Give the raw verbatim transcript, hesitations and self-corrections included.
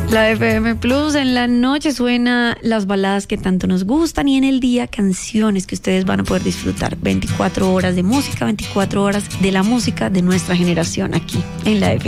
La F M Plus, en la noche suena las baladas que tanto nos gustan y en el día canciones que ustedes van a poder disfrutar. veinticuatro horas de música, veinticuatro horas de la música de nuestra generación aquí en la F M.